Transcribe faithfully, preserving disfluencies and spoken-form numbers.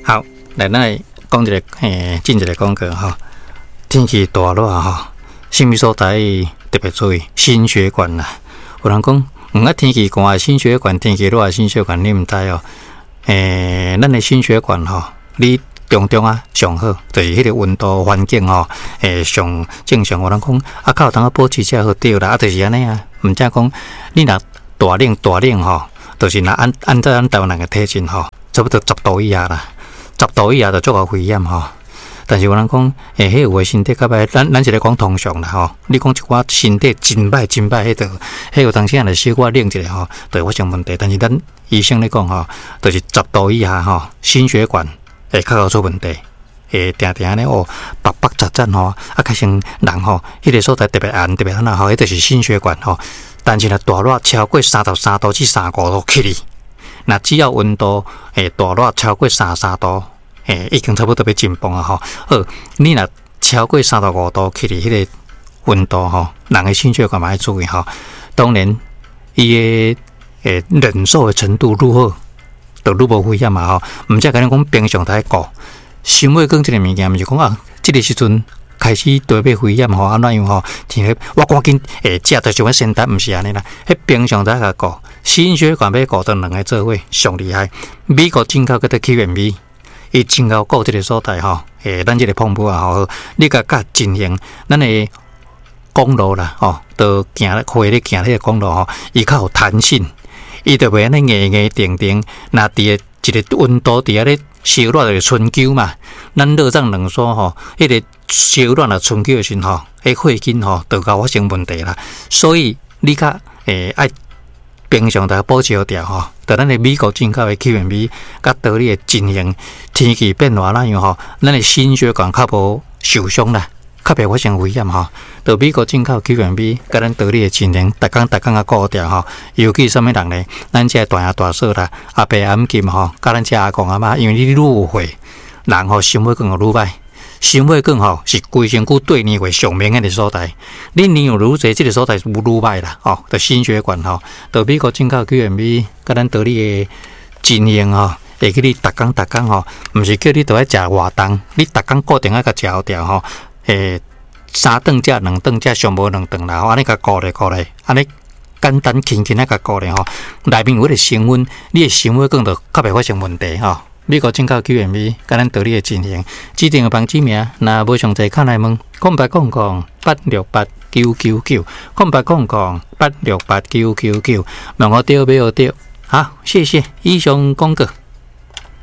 好，来咱来讲一个诶，进一个广告吼。天气大热吼，什么所在特别注意？心血管啦。有人讲，唔啊天气寒心血管，天气热心血管，你唔知哦。诶，咱的心血管吼，你中中啊上好，就是迄个温度环境吼，诶上正常。有人讲啊，靠当啊保持才好对啦，啊就是安尼啊。唔则讲你若大冷大冷吼，就是若按按照咱台湾人的体质吼，差不多十度以下啦。十度以下就足够危险吼，但是有人讲，诶、欸，迄有诶身体较歹，咱咱是咧讲通常啦吼。你讲一寡身体真歹真歹，迄个，迄有当时啊，来小可冷一下吼，就会发生问题。但是咱医生咧讲吼，就是十度以下吼，心血管会较有出问题，会定定咧哦，白白杂杂吼，啊，开成人吼，迄个所在特别暗特别暗吼，迄就是心血管吼。但是若大热超过三十三度至三十五度起哩。那只要温度诶大热超过三十三度，诶已经差不多要紧绷啊吼。好，你若超过三十五度起哩，迄个温度吼，人的心血管嘛要注意吼。当然，伊诶诶忍受的程度如何，就愈无危险嘛吼。毋则甲你讲平常在顾，心血管即个物件，毋是讲啊，即个时阵开始对要危险吼，安怎样吼？天气我赶紧诶食着想要先达，毋是安尼啦。迄平常在甲顾。心血管要顾到两个做伙上厉害，美国进口个个 Q M B， 伊进口顾这个所在吼，诶，咱这个碰布啊吼，你甲甲进行咱的公路啦吼，都行咧开咧行迄个公路吼，伊较有弹性，伊就袂安尼硬硬定定，那伫个一个温度伫遐咧烧热就是春秋嘛，咱热胀冷缩吼，迄、那个烧热啊春秋的时候，迄血筋吼就搞发生问题啦，所以你较诶爱。平常在保持好调吼，在咱的美国进口的 Q M B， 甲道理的进行天气变化那样吼，咱的心血管较无受伤啦，较袂发生危险吼。在美国进口 Q M B， 甲咱道理的进行，逐工逐工啊顾调吼。尤其什么人呢？咱这大爷大嫂啦，阿伯阿姆金吼，甲咱这阿公阿妈，因为你愈岁，人吼心血管就愈歹。心血管吼是规身躯对年会上明显的所在，你年有愈侪，这个所在愈愈歹啦，吼，就心血管吼，到美国进口 Q M B， 甲咱道理的经营吼，会叫你逐工逐工吼，毋是叫你都爱食活动，你逐工固定爱甲食好调吼，诶，三顿食两顿食上无两顿啦，吼，安尼甲顾咧顾咧，安尼简单轻轻啊甲顾咧吼，内面有迄个成分，你的心血管就较袂发生问题吼。美国进口 Q M B， 甲咱道理的进行，指定的房子名，若无详细看来问，空白空空八六八九九九，空白空空八六八九九九，问我对没有对？好，谢谢以上广告。